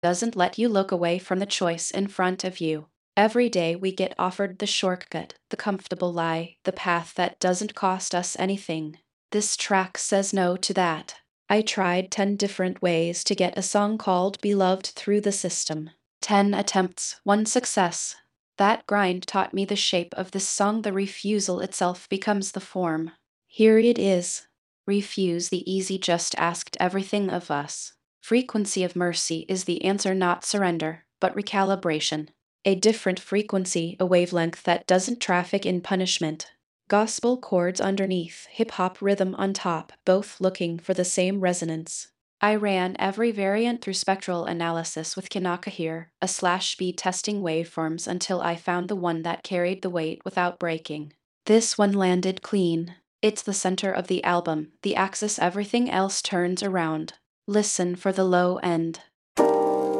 doesn't let you look away from the choice in front of you. Every day we get offered the shortcut, the comfortable lie, the path that doesn't cost us anything. This track says no to that. I tried 10 different ways to get a song called Beloved through the system. 10 attempts, 1 success. That grind taught me the shape of this song. The refusal itself becomes the form. Here it is. Refuse the easy, just asked everything of us. Frequency of mercy is the answer, not surrender, but recalibration. A different frequency, a wavelength that doesn't traffic in punishment. Gospel chords underneath, hip hop rhythm on top, both looking for the same resonance. I ran every variant through spectral analysis with Kanaka here, a slash speed testing waveforms until I found the one that carried the weight without breaking. This one landed clean. It's the center of the album, the axis everything else turns around. Listen for the low end.